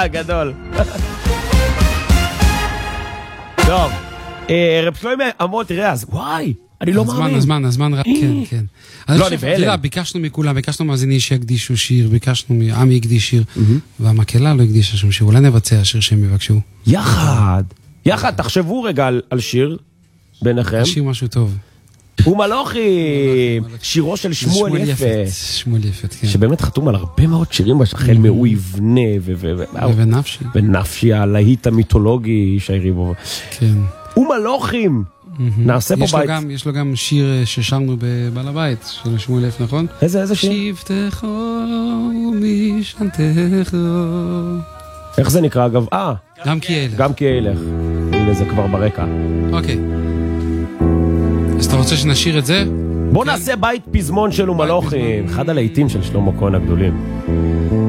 גדול. טוב, רב שלמה אמרו, תראה, אז וואי, אני לא מאמין. הזמן רק, כן. לא, אני בהלם. ביקשנו מכולם, ביקשנו מאזיני שיקדישו שיר, ביקשנו מעמי הקדיש שיר, והמקהלה לא הקדישה שום שיר, אולי נבצע שיר שהם יבקשו. יחד, תחשבו רגע על שיר ביניכם. שיר משהו טוב. ומלוכים, שירו של שמואל יפת. שמואל יפת, כן. שבאמת חתום על הרבה מאוד שירים, החל מהוא יבנה ונפשי. ונפשי, הלהיט המיתולוגי, שיירי בו. כן. ומלוכים. נעשה פה בית. יש לו גם שיר ששרנו בבעל הבית, של שמואל יפת, נכון? איזה שיר? שבטך ומשענתך. איך זה נקרא אגב? גם כי ילך. גם כי ילך. הנה זה כבר ברקע. אוקיי. אז אתה רוצה שנשאיר את זה? בוא נעשה בית פזמון של ומלוכים. אחד הלהיטים של שלמה כהן הגדולים.